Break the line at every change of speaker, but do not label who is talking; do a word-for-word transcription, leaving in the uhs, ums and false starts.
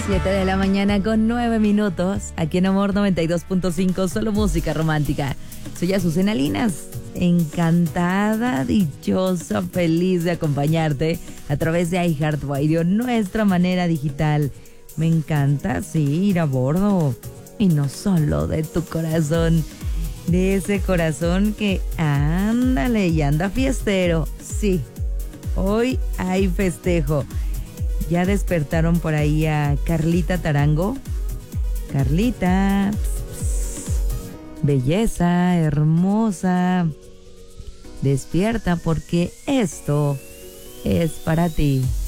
Siete de la mañana con nueve minutos, aquí en Amor noventa y dos punto cinco, solo música romántica. Soy Azucena Linas, encantada, dichosa, feliz de acompañarte a través de iHeartRadio, nuestra manera digital. Me encanta, sí, ir a bordo, y no solo de tu corazón, de ese corazón que ándale y anda fiestero. Sí, hoy hay festejo. Ya despertaron por ahí a Carlita Tarango. Carlita, pss, pss, belleza, hermosa, despierta porque esto es para ti.